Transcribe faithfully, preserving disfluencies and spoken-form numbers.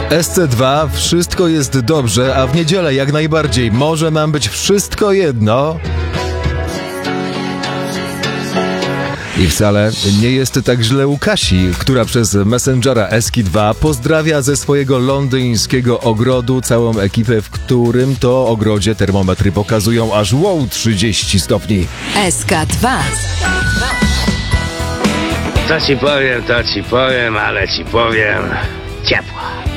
S C dwa, wszystko jest dobrze, a w niedzielę jak najbardziej. Może nam być wszystko jedno. I wcale nie jest tak źle u Kasi, która przez Messengera Eski dwa pozdrawia ze swojego londyńskiego ogrodu całą ekipę, w którym to ogrodzie termometry pokazują aż wow trzydzieści stopni. S K dwa. To ci powiem, to ci powiem, ale ci powiem ciepło.